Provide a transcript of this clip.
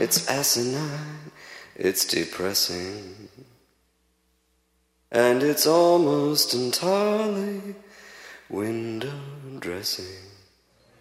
It's asinine, it's depressing, and it's almost entirely window dressing.